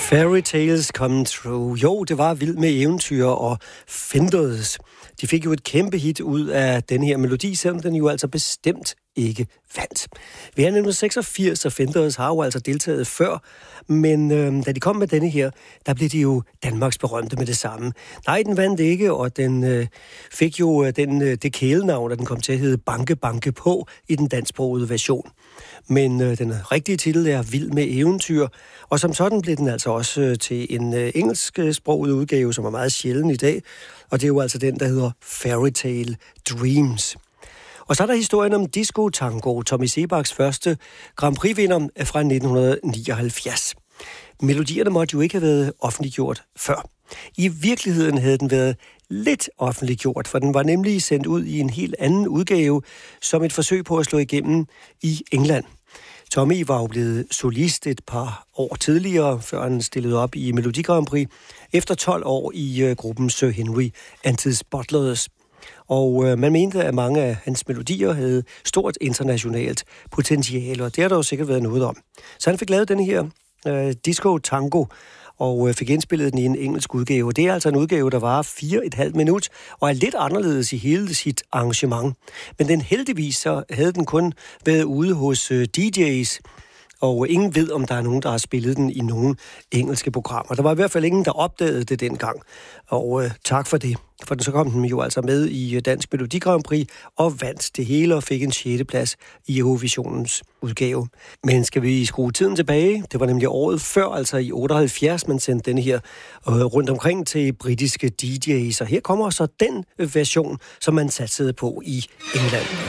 Fairy Tales Come True. Jo, det var Vild med Eventyr og Fenders. De fik jo et kæmpe hit ud af den her melodi, selvom den jo altså bestemt ikke vandt. Vi er 1986, og Fenders har jo altså deltaget før, men da de kom med denne her, der blev de jo Danmarks berømte med det samme. Nej, den vandt ikke, og den fik jo det kælenavn, at den kom til at hedde Banke Banke På i den dansksprogede version. Men den rigtige titel er Vild med Eventyr, og som sådan blev den altså også til en engelsksproget udgave, som er meget sjælden i dag, og det er jo altså den, der hedder Fairy Tale Dreams. Og så er der historien om Disco Tango, Tommy Sebaks første Grand Prix-vinder fra 1979. Melodierne måtte jo ikke have været offentliggjort før. I virkeligheden havde den været lidt offentliggjort, for den var nemlig sendt ud i en helt anden udgave, som et forsøg på at slå igennem i England. Tommy var jo blevet solist et par år tidligere, før han stillede op i Melodi Grand Prix, efter 12 år i gruppen Sir Henry and His Butlers. Og man mente, at mange af hans melodier havde stort internationalt potentiale, og det har der jo sikkert været noget om. Så han fik lavet den her Disco Tango, og fik indspillet den i en engelsk udgave. Det er altså en udgave, der varer 4,5 minut, og er lidt anderledes i hele sit arrangement. Men den heldigvis så havde den kun været ude hos DJ's, og ingen ved, om der er nogen, der har spillet den i nogle engelske programmer. Der var i hvert fald ingen, der opdagede det dengang. Og tak for det. For så kom den jo altså med i Dansk Melodi Grand Prix og vandt det hele og fik en 6. plads i Eurovisionens udgave. Men skal vi skrue tiden tilbage? Det var nemlig året før, altså i 78, man sendte denne her rundt omkring til britiske DJ's. Og her kommer så den version, som man satsede på i England.